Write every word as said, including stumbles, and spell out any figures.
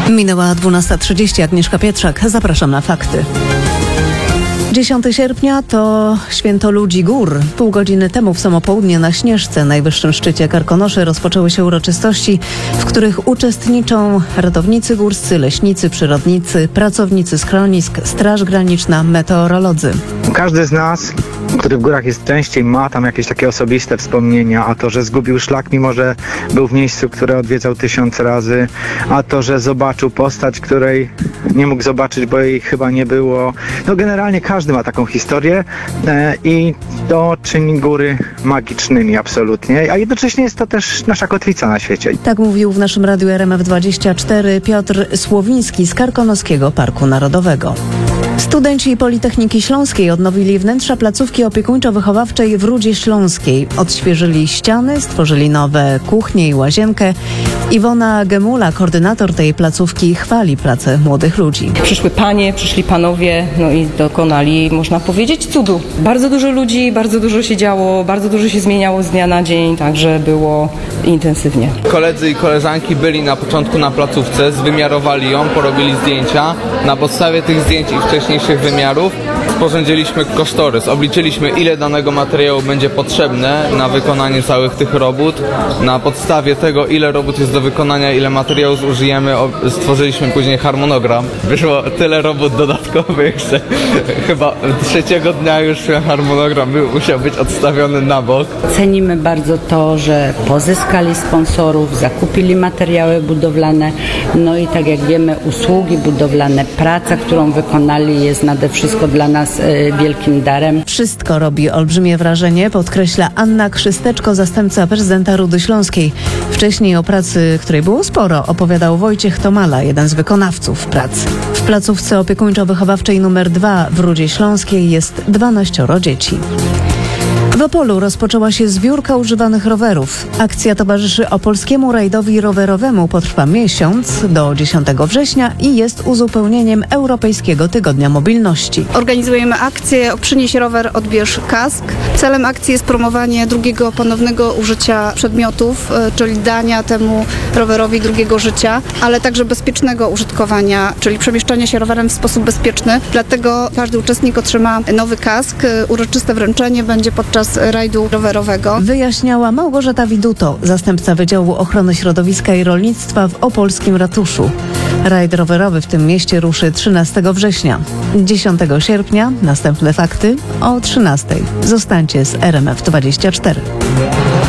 Minęła dwunasta trzydzieści. Agnieszka Pietrzak. Zapraszam na fakty. dziesiątego sierpnia to święto ludzi gór. Pół godziny temu w samo południe na Śnieżce, najwyższym szczycie Karkonoszy, rozpoczęły się uroczystości, w których uczestniczą ratownicy górscy, leśnicy, przyrodnicy, pracownicy schronisk, Straż Graniczna, meteorolodzy. Każdy z nas, który w górach jest częściej, ma tam jakieś takie osobiste wspomnienia, a to, że zgubił szlak, mimo że był w miejscu, które odwiedzał tysiąc razy, a to, że zobaczył postać, której nie mógł zobaczyć, bo jej chyba nie było. No generalnie każdy ma taką historię e, i to czyni góry magicznymi absolutnie, a jednocześnie jest to też nasza kotwica na świecie. Tak mówił w naszym radiu R M F dwadzieścia cztery Piotr Słowiński z Karkonoskiego Parku Narodowego. Studenci Politechniki Śląskiej odnowili wnętrza placówki opiekuńczo-wychowawczej w Rudzie Śląskiej. Odświeżyli ściany, stworzyli nowe kuchnie i łazienkę. Iwona Gemula, koordynator tej placówki, chwali pracę młodych ludzi. Przyszły panie, przyszli panowie, no i dokonali, można powiedzieć, cudu. Bardzo dużo ludzi, bardzo dużo się działo, bardzo dużo się zmieniało z dnia na dzień, także było intensywnie. Koledzy i koleżanki byli na początku na placówce, zwymiarowali ją, porobili zdjęcia. Na podstawie tych zdjęć i wcześniejszych wymiarów sporządziliśmy kosztorys. Obliczyliśmy, ile danego materiału będzie potrzebne na wykonanie całych tych robót. Na podstawie tego, ile robót jest do wykonania, ile materiału zużyjemy, stworzyliśmy później harmonogram. Wyszło tyle robót dodatkowych, że chyba trzeciego dnia już harmonogram był, musiał być odstawiony na bok. Cenimy bardzo to, że pozyskali sponsorów, zakupili materiały budowlane, no i tak jak wiemy, usługi budowlane, praca, którą wykonali, jest nade wszystko dla nas wielkim darem. Wszystko robi olbrzymie wrażenie, podkreśla Anna Krzysteczko, zastępca prezydenta Rudy Śląskiej. Wcześniej o pracy, której było sporo, opowiadał Wojciech Tomala, jeden z wykonawców pracy. W placówce opiekuńczo-wychowawczej numer dwa w Rudzie Śląskiej jest dwanaścioro dzieci. W Opolu rozpoczęła się zbiórka używanych rowerów. Akcja towarzyszy Opolskiemu Rajdowi Rowerowemu, potrwa miesiąc do dziesiątego września i jest uzupełnieniem Europejskiego Tygodnia Mobilności. Organizujemy akcję Przynieś rower, odbierz kask. Celem akcji jest promowanie drugiego ponownego użycia przedmiotów, czyli dania temu rowerowi drugiego życia, ale także bezpiecznego użytkowania, czyli przemieszczania się rowerem w sposób bezpieczny. Dlatego każdy uczestnik otrzyma nowy kask. Uroczyste wręczenie będzie podczas rajdu rowerowego. Wyjaśniała Małgorzata Widuto, zastępca Wydziału Ochrony Środowiska i Rolnictwa w opolskim ratuszu. Rajd rowerowy w tym mieście ruszy trzynastego września. dziesiątego sierpnia następne fakty o trzynastej. Zostańcie z R M F dwadzieścia cztery.